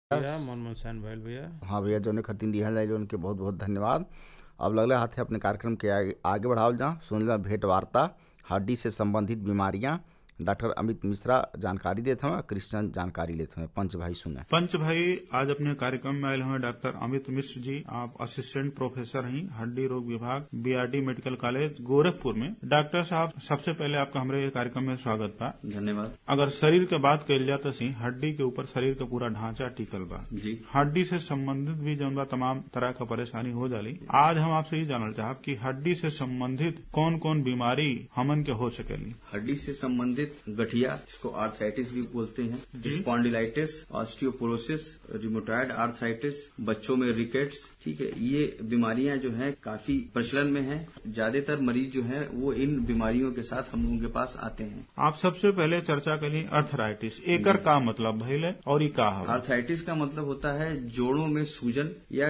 भैया मनमोहन सैन भैल भैया। हाँ भैया, जो खतीन दिहल जाए जो उनके बहुत बहुत धन्यवाद। अब लगले हाथ है अपने कार्यक्रम के आगे बढ़ावल जा। सुन ला भेंट वार्ता हड्डी से संबंधित बीमारियां। डॉक्टर अमित मिश्रा जानकारी देते हैं, कृष्णन जानकारी लेते हैं। पंच भाई सुने। पंच भाई आज अपने कार्यक्रम में आये हुए डॉक्टर अमित मिश्र जी। आप असिस्टेंट प्रोफेसर हैं हड्डी रोग विभाग बीआरडी मेडिकल कॉलेज गोरखपुर में। डॉक्टर साहब, सबसे पहले आपका हमारे कार्यक्रम में स्वागत बा। धन्यवाद। अगर शरीर के बात कल जाए तो हड्डी के ऊपर शरीर का पूरा ढांचा टिकल बा जी। हड्डी से संबंधित भी जौन बा तमाम तरह का परेशानी हो जाली। आज हम आपसे ये जानना चाहब कि हड्डी से संबंधित कौन कौन बीमारी हमन के हो सकेली। हड्डी से संबंधित गठिया, इसको आर्थराइटिस भी बोलते हैं, स्पॉन्डिलाइटिस, ऑस्टियोपोरोसिस, रिमोटॉयड आर्थराइटिस, बच्चों में रिकेट्स। ठीक है, ये बीमारियां जो हैं काफी प्रचलन में हैं। ज्यादातर मरीज जो हैं वो इन बीमारियों के साथ हम लोगों के पास आते हैं। आप सबसे पहले चर्चा करी अर्थराइटिस, एकर का मतलब भइल है और ये का है? आर्थराइटिस का मतलब होता है जोड़ों में सूजन या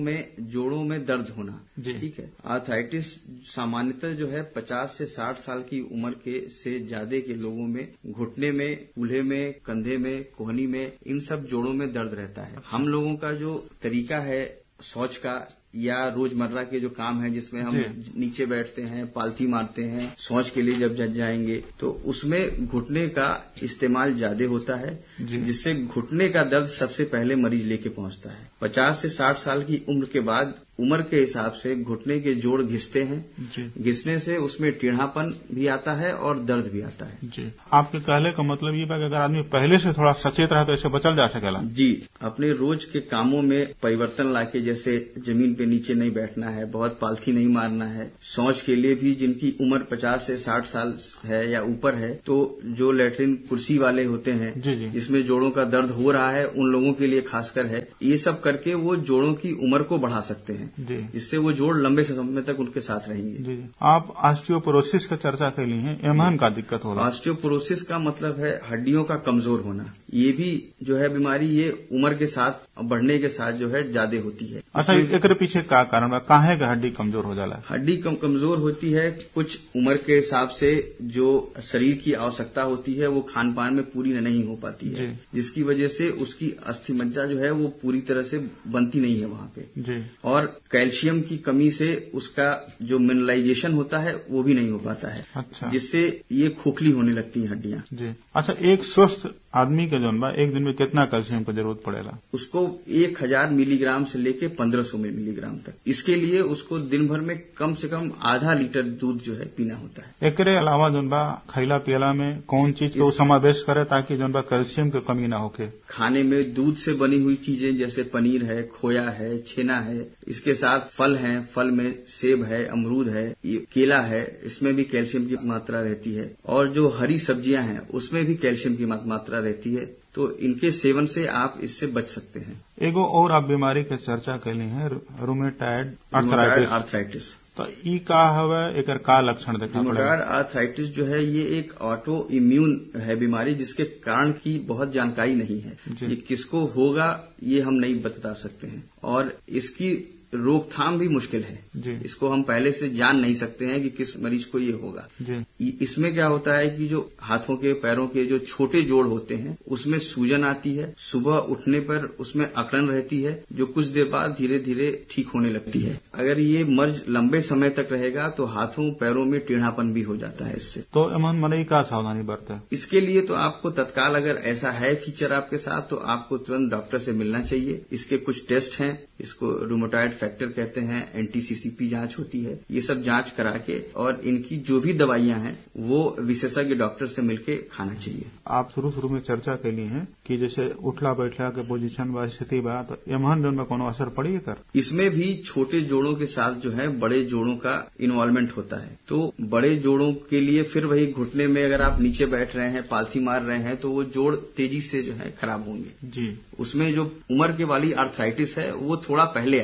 जोड़ों में दर्द होना। ठीक है, आर्थराइटिस सामान्यतः जो है 50 से 60 साल की उम्र के से ज्यादा के लोगों में घुटने में, कूल्हे में, कंधे में, कोहनी में, इन सब जोड़ों में दर्द रहता है। हम लोगों का जो तरीका है शौच का या रोजमर्रा के जो काम है जिसमें हम नीचे बैठते हैं, पालथी मारते हैं, शौच के लिए जब जाएंगे तो उसमें घुटने का इस्तेमाल ज्यादा होता है, जिससे घुटने का दर्द सबसे पहले मरीज लेके पहुंचता है। 50 से 60 साल की उम्र के बाद उम्र के हिसाब से घुटने के जोड़ घिसते हैं। घिसने से उसमें टेढ़ापन भी आता है और दर्द भी आता है। जी, आपके कहले का मतलब ये बा कि अगर आदमी पहले से थोड़ा सचेत रहा तो इससे बचल जा सकेला। जी, अपने रोज के कामों में परिवर्तन लाके, जैसे जमीन पे नीचे नहीं बैठना है, बहुत पालथी नहीं मारना है। शौच के लिए भी जिनकी उम्र 50 से 60 साल है या ऊपर है, तो जो लेटरिन कुर्सी वाले होते हैं जिसमें जोड़ों का दर्द हो रहा है, उन लोगों के लिए खासकर है। ये सब करके वो जोड़ों की उम्र को बढ़ा सकते हैं, जिससे वो जोड़ लंबे समय तक उनके साथ रहेंगे। आप ऑस्टियोपोरोसिस का चर्चा कर ली है, एमन का दिक्कत हो रहा है। ऑस्टियोपोरोसिस का मतलब है हड्डियों का कमजोर होना। ये भी जो है बीमारी ये उम्र के साथ बढ़ने के साथ जो है ज्यादा होती है। अच्छा, एक पीछे क्या कारण है, काहे का हड्डी कमजोर हो जाला? हड्डी कमजोर होती है कुछ उम्र के हिसाब से, जो शरीर की आवश्यकता होती है वो खान पान में पूरी नहीं हो पाती है, जिसकी वजह से उसकी अस्थि मज्जा जो है वो पूरी तरह से बनती नहीं है वहाँ पे। और कैल्शियम की कमी से उसका जो मिनरलाइजेशन होता है वो भी नहीं हो पाता है। अच्छा। जिससे ये खोखली होने लगती है हड्डियां। जी। अच्छा, एक स्वस्थ आदमी के जौन बा एक दिन में कितना कैल्शियम की जरूरत पड़ेगा? उसको 1000 मिलीग्राम से लेके 1500 मिलीग्राम तक। इसके लिए उसको दिन भर में कम से कम आधा लीटर दूध जो है पीना होता है। एकरे अलावा जौन बा खैला पियला में कौन चीज को समावेश करे ताकि जौन बा कैल्शियम की कमी ना होके? खाने में दूध से बनी हुई चीजें जैसे पनीर है, खोया है, छेना है। इसके साथ फल हैं, फल में सेब है, अमरूद है, केला है, इसमें भी कैल्शियम की मात्रा रहती है। और जो हरी सब्जियां हैं उसमें भी कैल्शियम की मात्रा रहती है, तो इनके सेवन से आप इससे बच सकते हैं। एगो और आप बीमारी की चर्चा कैली है, रूमेटॉयड आर्थराइटिस। तो ई का हवे, एकर का लक्षण देखा? रूमेटॉयड आर्थराइटिस जो है ये एक ऑटो इम्यून है बीमारी, जिसके कारण की बहुत जानकारी नहीं है। ये किसको होगा ये हम नहीं बता सकते हैं, और इसकी रोकथाम भी मुश्किल है। इसको हम पहले से जान नहीं सकते हैं कि किस मरीज को ये होगा। इसमें क्या होता है कि जो हाथों के पैरों के जो छोटे जोड़ होते हैं उसमें सूजन आती है, सुबह उठने पर उसमें अकड़न रहती है, जो कुछ देर बाद धीरे धीरे ठीक होने लगती है। अगर ये मर्ज लंबे समय तक रहेगा तो हाथों पैरों में टेढ़ापन भी हो जाता है इससे। तो एमन मनई का सावधानी बरते? इसके लिए तो आपको तत्काल, अगर ऐसा है फीचर आपके साथ, तो आपको तुरंत डॉक्टर से मिलना चाहिए। इसके कुछ टेस्ट हैं, इसको रूमेटॉयड फैक्टर कहते हैं, एंटीसीसीपी जांच होती है। ये सब जांच करा के और इनकी जो भी दवाइयां हैं वो विशेषज्ञ डॉक्टर से मिलके खाना चाहिए। आप शुरू में चर्चा कैली है कि जैसे उठला बैठला के पोजीशन बा, स्थिति बा, तो एमहन में कोनो असर पड़ी कर? इसमें भी छोटे जोड़ों के साथ जो है बड़े जोड़ों का इन्वॉल्वमेंट होता है। तो बड़े जोड़ों के लिए फिर वही घुटने में अगर आप नीचे बैठ रहे हैं, पालथी मार रहे हैं, तो वो जोड़ तेजी से जो है खराब होंगे। उसमें जो उम्र के वाली आर्थराइटिस है वो थोड़ा पहले आएगी।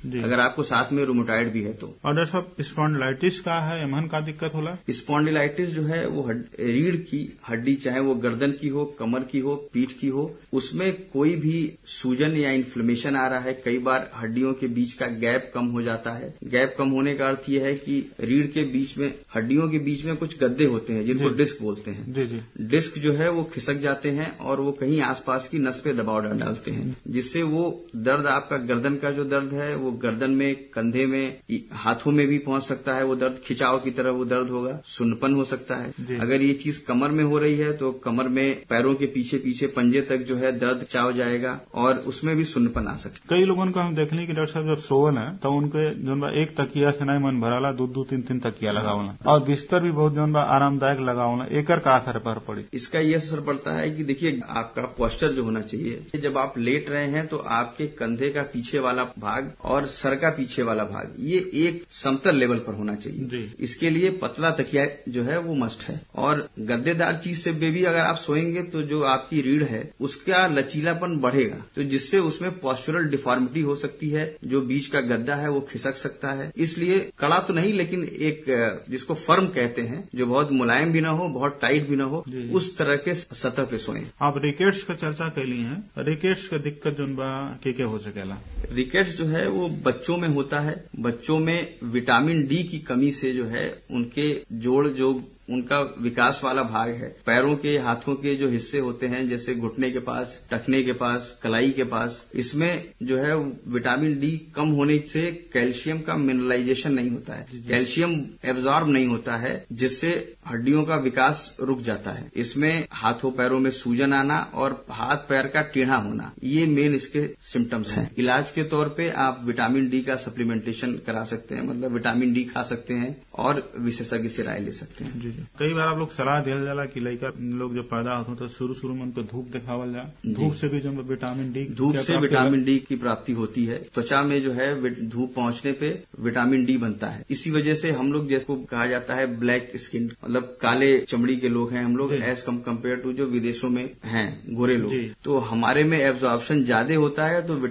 अगर आपको साथ में रूमेटॉइड भी है तो। और डॉक्टर साहब स्पॉन्डिलाइटिस का है, एमहन का दिक्कत होला? स्पॉन्डिलाइटिस जो है वो रीढ़ की हड्डी, चाहे वो गर्दन की हो, कमर की हो, पीठ की हो, उसमें कोई भी सूजन या इन्फ्लेमेशन आ रहा है। कई बार हड्डियों के बीच का गैप कम हो जाता है। गैप कम होने का अर्थ यह है कि रीढ़ के बीच में, हड्डियों के बीच में कुछ गद्दे होते हैं जिनको डिस्क बोलते हैं। जी जी। डिस्क जो है वो खिसक जाते हैं और वो कहीं आसपास की नस पे दबाव डालते हैं, जिससे वो दर्द, आपका गर्दन का जो दर्द है वो गर्दन में, कंधे में, हाथों में भी पहुंच सकता है। वो दर्द खिंचाव की तरह वो दर्द होगा, सुन्नपन हो सकता है। अगर ये चीज कमर में हो रही है तो कमर में, पैरों के पीछे पीछे पंजे तक जो है दर्द खिंचाव जाएगा और उसमें भी सुन्नपन आ सकता है। कई लोगों को हम देख लें कि डॉक्टर साहब जब सोवन है तो उनके जो एक तकिया से नहीं मन भराला, दो तीन तकिया लगावला और बिस्तर भी बहुत जो आरामदायक लगावला, एकर का असर पर पड़ी? इसका ये असर पड़ता है कि देखिए, आपका पोस्चर जो होना चाहिए, जब आप लेट रहे हैं तो आपके कंधे का पीछे वाला भाग और सर का पीछे वाला भाग ये एक समतल लेवल पर होना चाहिए। इसके लिए पतला तकिया जो है वो मस्ट है। और गद्देदार चीज से भी अगर आप सोएंगे तो जो आपकी रीढ़ है उसका लचीलापन बढ़ेगा, तो जिससे उसमें पोस्चरल डिफॉर्मिटी हो सकती है। जो बीच का गद्दा है वो खिसक सकता है। इसलिए कड़ा तो नहीं, लेकिन एक जिसको फर्म कहते हैं, जो बहुत मुलायम भी ना हो, बहुत टाइट भी ना हो, उस तरह के सतह पे सोएं। आप रिकेट्स का चर्चा कैली है। रिकेट्स का दिक्कत जो के हो सकेला? रिकेट्स जो है वो बच्चों में होता है। बच्चों में विटामिन डी की कमी से जो है उनके जोड़, जो उनका विकास वाला भाग है, पैरों के, हाथों के जो हिस्से होते हैं, जैसे घुटने के पास, टखने के पास, कलाई के पास, इसमें जो है विटामिन डी कम होने से कैल्शियम का मिनरलाइजेशन नहीं होता है, कैल्शियम एब्जॉर्ब नहीं होता है, जिससे हड्डियों का विकास रुक जाता है। इसमें हाथों पैरों में सूजन आना और हाथ पैर का टेढ़ा होना, ये मेन इसके सिम्टम्स हैं। इलाज के तौर पे आप विटामिन डी का सप्लीमेंटेशन करा सकते हैं, मतलब विटामिन डी खा सकते हैं और विशेषज्ञ से राय ले सकते हैं। कई बार आप लोग सलाह दिया जाला कि लड़का लोग जो पैदा होते हैं तो शुरू में उनको धूप दिखावल जाए, धूप से भी जो विटामिन डी, धूप से विटामिन डी की प्राप्ति होती है। त्वचा में जो है धूप पहुंचने पे विटामिन डी बनता है। इसी वजह से हम लोग, जैसे कहा जाता है ब्लैक स्किन, मतलब काले चमड़ी के लोग हैं हम लोग, एज कम्पेयर टू जो विदेशों में हैं गोरे लोग, तो हमारे में एब्जॉर्प्शन ज्यादा होता है, तो